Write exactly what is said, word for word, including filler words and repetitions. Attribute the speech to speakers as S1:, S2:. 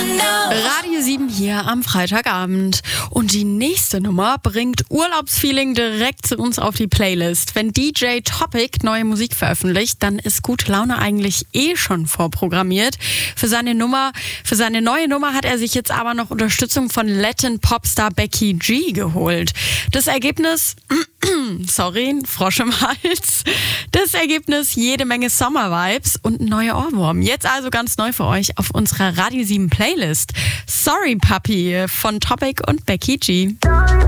S1: Radio sieben hier am Freitagabend. Und die nächste Nummer bringt Urlaubsfeeling direkt zu uns auf die Playlist. Wenn D J Topic neue Musik veröffentlicht, dann ist gute Laune eigentlich eh schon vorprogrammiert. Für seine Nummer, für seine neue Nummer hat er sich jetzt aber noch Unterstützung von Latin-Popstar Becky G geholt. Das Ergebnis... Sorry, ein Frosch im Hals. Das Ergebnis, jede Menge Sommer-Vibes und ein neuer Ohrwurm. Jetzt also ganz neu für euch auf unserer Radio sieben Playlist. Sorry Puppy von Topic und Becky G.